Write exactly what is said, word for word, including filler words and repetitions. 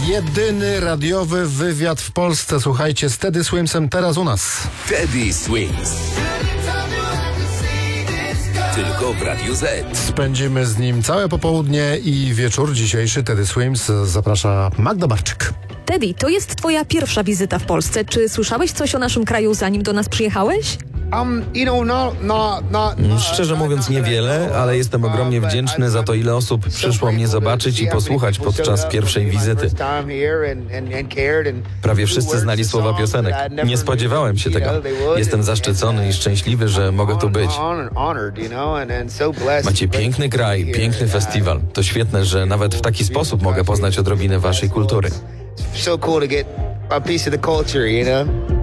Jedyny radiowy wywiad w Polsce. Słuchajcie, z Teddy Swimsem teraz u nas. Teddy Swims. Tylko w Radiu Z. Spędzimy z nim całe popołudnie i wieczór dzisiejszy. Teddy Swims zaprasza Magda Barczyk. Teddy, to jest twoja pierwsza wizyta w Polsce. Czy słyszałeś coś o naszym kraju, zanim do nas przyjechałeś? Um, you know, no, no, no, no, Szczerze mówiąc niewiele, ale jestem ogromnie wdzięczny za to, ile osób przyszło mnie zobaczyć i posłuchać podczas pierwszej wizyty. Prawie wszyscy znali słowa piosenek. Nie spodziewałem się tego. Jestem zaszczycony i szczęśliwy, że mogę tu być. Macie piękny kraj, piękny festiwal. To świetne, że nawet w taki sposób mogę poznać odrobinę waszej kultury. So cool to get a piece of the culture, you know?